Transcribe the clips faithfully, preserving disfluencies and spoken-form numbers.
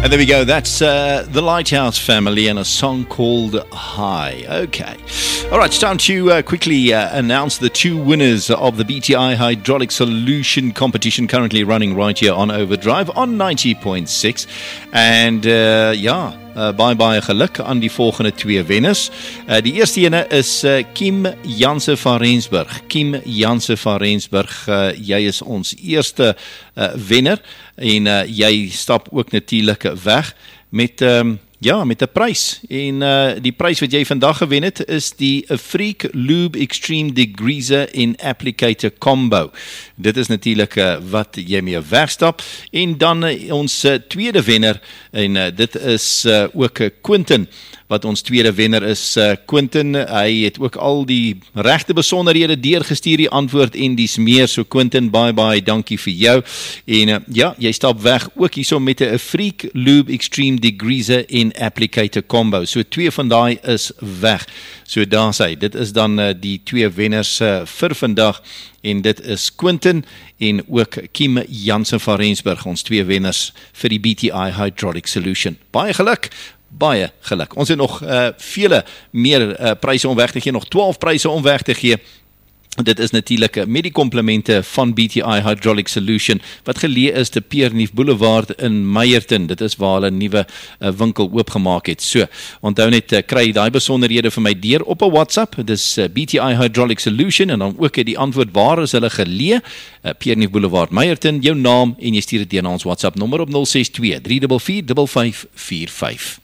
And there we go. That's uh, the Lighthouse Family and a song called High. Okay. All right, it's time to uh, quickly uh, announce the two winners of the B T I Hydraulic Solution competition currently running right here on Overdrive on ninety point six. And uh, ja, uh, baie baie geluk aan die volgende twee wenners. Uh, die eerste ene is uh, Kim Janse van Rensburg. Kim Janse van Rensburg, uh, jy is ons eerste uh, wenner. En uh, jy stap ook natuurlik weg met um, ja, met 'n prys. En uh, die prys wat jy vandag gewen het is die Freak Lube Extreme Degreaser in Applicator Combo. Dit is natuurlik uh, wat jy mee wegstap. En dan uh, ons uh, tweede wenner, en uh, dit is uh, ook uh, Quentin, wat ons tweede wenner is. uh, Quentin, hy het ook al die regte besonderhede deurgestuur, die antwoord en dies meer. So Quentin, bye bye, dankie vir jou. En uh, ja, jy stap weg ook hierso met 'n Freak Lube Extreme Degreaser in Applicator Combo. So twee van daai is weg. So daar sê, dit is dan uh, die twee wenners uh, vir vandag. En dit is Quentin en ook Kim Jansen van Rensburg, ons twee wenners vir die B T I Hydraulic Solution. Baie geluk! Baie geluk. Ons het nog uh, vele meer uh, pryse om weg te gee, nog twaalf pryse om weg te gee. Dit is natuurlik met die komplimente van B T I Hydraulic Solution, wat geleë is te Piernief Boulevard in Meyerton. Dit is waar hulle 'n nuwe uh, winkel oopgemaak het. So, onthou net, uh, kry daai besonderhede vir my deur op 'n WhatsApp. Dis uh, B T I Hydraulic Solution, en dan ook die antwoord waar is hulle geleë. Uh, Piernief Boulevard, Meyerton, jou naam, en jy stuur dit deur na ons WhatsApp nommer op nul ses twee, drie vier vier, vyf vyf vier vyf.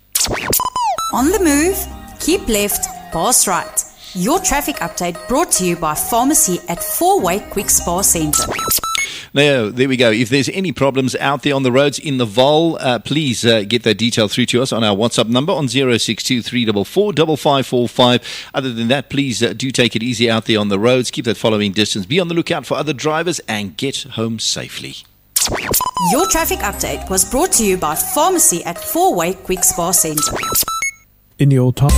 On the move, keep left, pass right. Your traffic update brought to you by Pharmacy at Four-Way Quick Spa Centre. Now, there we go. If there's any problems out there on the roads in the Vaal, uh, please uh, get that detail through to us on our WhatsApp number on zero six two, three four four, five five four five. Other than that, please uh, do take it easy out there on the roads. Keep that following distance. Be on the lookout for other drivers and get home safely. Your traffic update was brought to you by Pharmacy at Four-Way Quick Spa Centre. In your top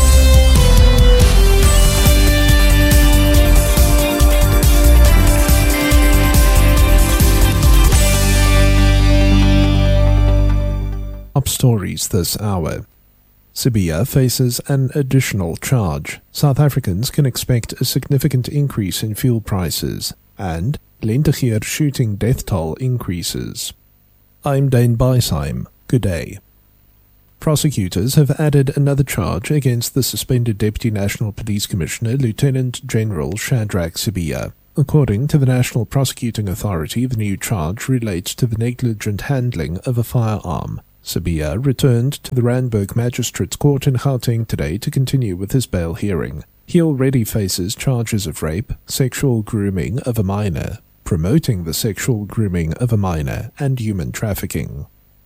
Top stories this hour. Sibiya faces an additional charge. South Africans can expect a significant increase in fuel prices, and Lentegeur shooting death toll increases. I'm Dane Beisheim. Good day. Prosecutors have added another charge against the suspended Deputy National Police Commissioner, Lieutenant General Shadrack Sibiya. According to the National Prosecuting Authority, the new charge relates to the negligent handling of a firearm. Sibiya returned to the Randburg Magistrates Court in Gauteng today to continue with his bail hearing. He already faces charges of rape, sexual grooming of a minor, promoting the sexual grooming of a minor, and human trafficking.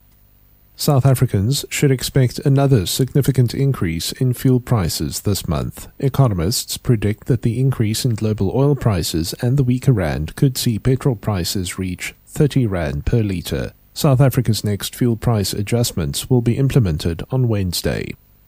South Africans should expect another significant increase in fuel prices this month. Economists predict that the increase in global oil prices and the weaker rand could see petrol prices reach thirty rand per litre. South Africa's next fuel price adjustments will be implemented on Wednesday.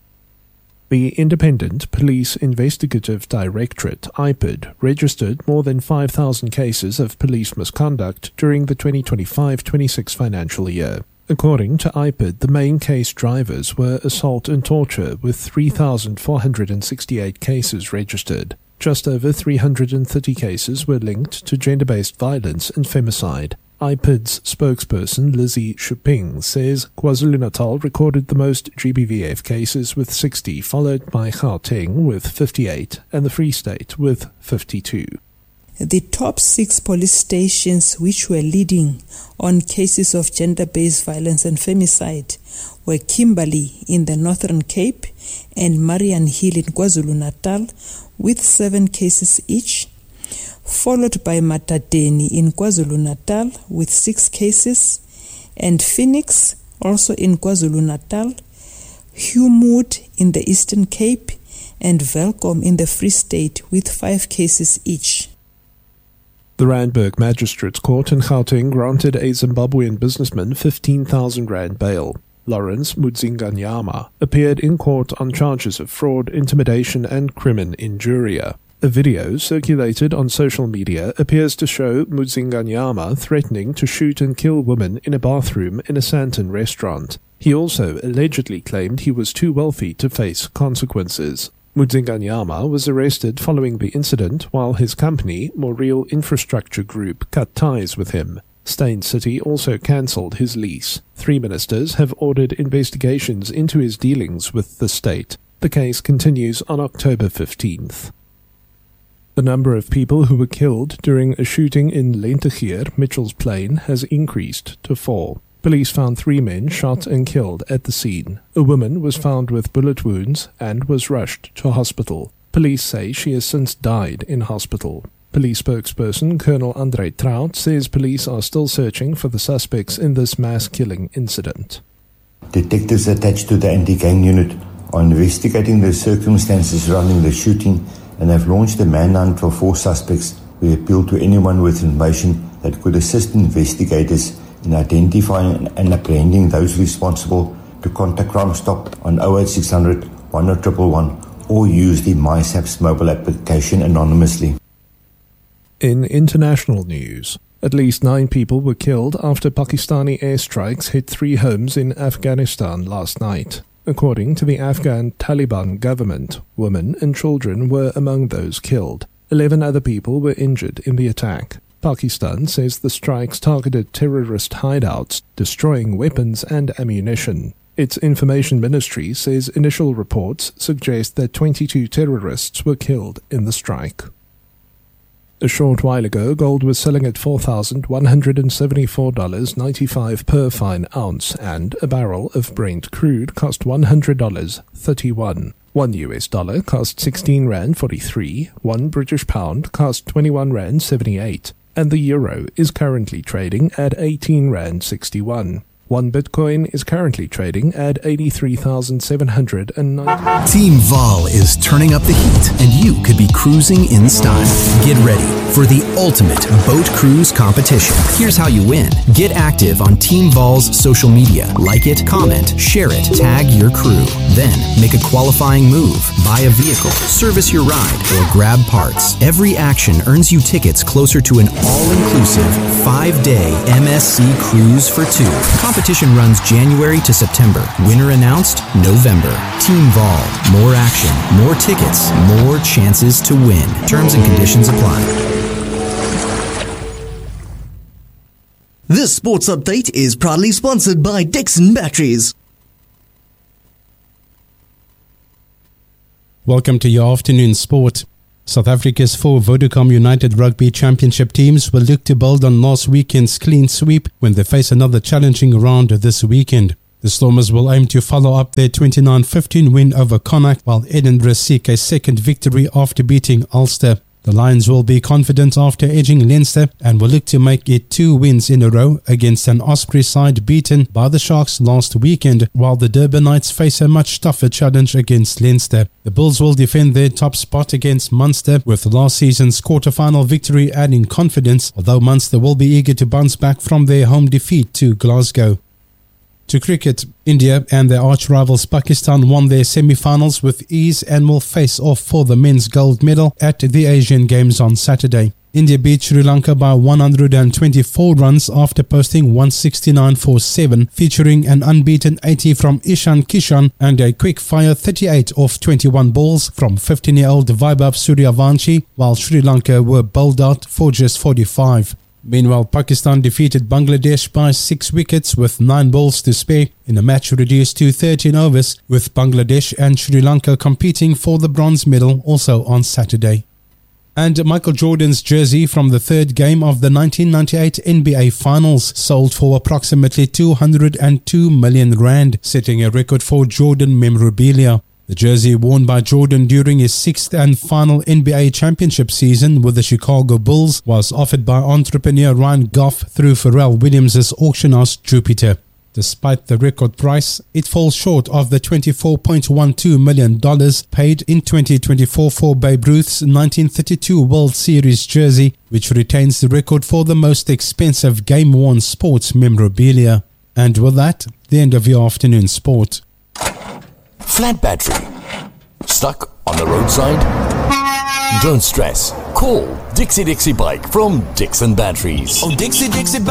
The Independent Police Investigative Directorate, I P I D, registered more than five thousand cases of police misconduct during the twenty twenty-five twenty-six financial year. According to I P I D, the main case drivers were assault and torture, with three thousand four hundred sixty-eight cases registered. Just over three hundred thirty cases were linked to gender-based violence and femicide. I P I D's spokesperson Lizzie Shuping says KwaZulu-Natal recorded the most G B V F cases with sixty, followed by Gauteng with fifty-eight and the Free State with fifty-two. The top six police stations which were leading on cases of gender-based violence and femicide were Kimberley in the Northern Cape and Marian Hill in KwaZulu-Natal with seven cases each, followed by Matadeni in KwaZulu-Natal with six cases, and Phoenix, also in KwaZulu-Natal, Humood in the Eastern Cape, and Welkom in the Free State with five cases each. The Randburg Magistrates Court in Gauteng granted a Zimbabwean businessman fifteen thousand rand bail. Lawrence Mudzinganyama appeared in court on charges of fraud, intimidation, and crimen injuria. A video circulated on social media appears to show Mudzinganyama threatening to shoot and kill women in a bathroom in a Sandton restaurant. He also allegedly claimed he was too wealthy to face consequences. Mudzinganyama was arrested following the incident while his company, Moreal Infrastructure Group, cut ties with him. Steyn City also cancelled his lease. Three ministers have ordered investigations into his dealings with the state. The case continues on October fifteenth. The number of people who were killed during a shooting in Lentegeur, Mitchell's Plain, has increased to four. Police found three men shot and killed at the scene. A woman was found with bullet wounds and was rushed to hospital. Police say she has since died in hospital. Police spokesperson Colonel Andre Trout says police are still searching for the suspects in this mass killing incident. Detectives attached to the anti-gang unit are investigating the circumstances surrounding the shooting and have launched a manhunt for four suspects. We appeal to anyone with information that could assist investigators in identifying and apprehending those responsible to contact Crime Stop on oh eight six hundred, one oh one one one or use the MySaps mobile application anonymously. In international news, at least nine people were killed after Pakistani airstrikes hit three homes in Afghanistan last night. According to the Afghan Taliban government, women and children were among those killed. Eleven other people were injured in the attack. Pakistan says the strikes targeted terrorist hideouts, destroying weapons and ammunition. Its information ministry says initial reports suggest that twenty-two terrorists were killed in the strike. A short while ago, gold was selling at four thousand one hundred seventy-four dollars and ninety-five cents per fine ounce, and a barrel of Brent crude cost one hundred dollars and thirty-one cents. One U S dollar cost sixteen rand forty-three, one British pound cost twenty-one rand seventy-eight, and the euro is currently trading at eighteen rand sixty-one. One Bitcoin is currently trading at eighty-three thousand seven hundred ninety. Team Vol is turning up the heat, and you could be cruising in style. Get ready for the ultimate boat cruise competition. Here's how you win. Get active on Team Vol's social media. Like it, comment, share it, tag your crew. Then make a qualifying move, buy a vehicle, service your ride, or grab parts. Every action earns you tickets closer to an all-inclusive five-day M S C cruise for two. Competition runs January to September. Winner announced November. Team Vol. More action, more tickets, more chances to win. Terms and conditions apply. This sports update is proudly sponsored by Dixon Batteries. Welcome to your afternoon sport. South Africa's four Vodacom United Rugby Championship teams will look to build on last weekend's clean sweep when they face another challenging round this weekend. The Stormers will aim to follow up their twenty-nine fifteen win over Connacht, while Edinburgh seek a second victory after beating Ulster. The Lions will be confident after edging Leinster and will look to make it two wins in a row against an Osprey side beaten by the Sharks last weekend, while the Durbanites face a much tougher challenge against Leinster. The Bulls will defend their top spot against Munster, with last season's quarter-final victory adding confidence, although Munster will be eager to bounce back from their home defeat to Glasgow. To cricket, India and their arch-rivals Pakistan won their semi-finals with ease and will face off for the men's gold medal at the Asian Games on Saturday. India beat Sri Lanka by one hundred twenty-four runs after posting one sixty-nine for seven, featuring an unbeaten eighty from Ishan Kishan and a quick-fire thirty-eight off twenty-one balls from fifteen-year-old Vaibhav Suryavanshi, while Sri Lanka were bowled out for just forty-five. Meanwhile, Pakistan defeated Bangladesh by six wickets with nine balls to spare in a match reduced to thirteen overs, with Bangladesh and Sri Lanka competing for the bronze medal also on Saturday. And Michael Jordan's jersey from the third game of the nineteen ninety-eight N B A Finals sold for approximately two hundred two million rand, setting a record for Jordan memorabilia. The jersey worn by Jordan during his sixth and final N B A championship season with the Chicago Bulls was offered by entrepreneur Ryan Goff through Pharrell Williams' auction house Jupiter. Despite the record price, it falls short of the twenty-four point one two million dollars paid in twenty twenty-four for Babe Ruth's nineteen thirty-two World Series jersey, which retains the record for the most expensive game-worn sports memorabilia. And with that, the end of your afternoon sport. Flat battery. Stuck on the roadside? Don't stress. Call Dixie Dixie Bike from Dixon Batteries. Oh, Dixie Dixie